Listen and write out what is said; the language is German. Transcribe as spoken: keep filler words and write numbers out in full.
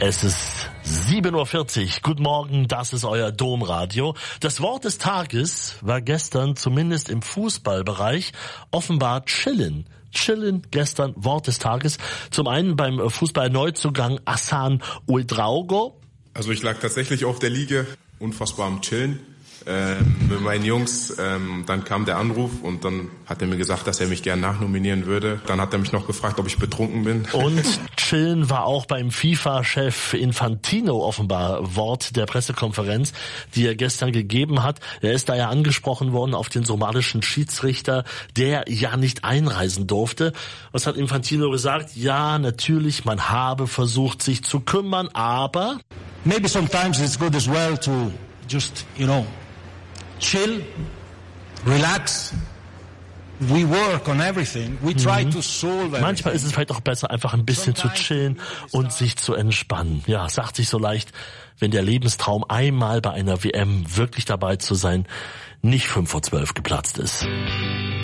Es ist sieben Uhr vierzig. Guten Morgen, das ist euer Domradio. Das Wort des Tages war gestern, zumindest im Fußballbereich, offenbar chillen. Chillen gestern, Wort des Tages. Zum einen beim Fußball-Neuzugang Hassan Ouedraogo. Also ich lag tatsächlich auf der Liege, unfassbar am Chillen. Ähm, mit meinen Jungs, ähm, dann kam der Anruf und dann hat er mir gesagt, dass er mich gern nachnominieren würde. Dann hat er mich noch gefragt, ob ich betrunken bin. Und chillen war auch beim FIFA-Chef Infantino offenbar Wort der Pressekonferenz, die er gestern gegeben hat. Er ist da ja angesprochen worden auf den somalischen Schiedsrichter, der ja nicht einreisen durfte. Was hat Infantino gesagt? Ja, natürlich, man habe versucht, sich zu kümmern, aber... Maybe sometimes it's good as well to just, you know, chill, relax. We work on everything. We try to solve everything. Manchmal ist es vielleicht auch besser, einfach ein bisschen zu chillen und sich zu entspannen. Ja, sagt sich so leicht, wenn der Lebenstraum, einmal bei einer W M wirklich dabei zu sein, nicht fünf vor zwölf geplatzt ist.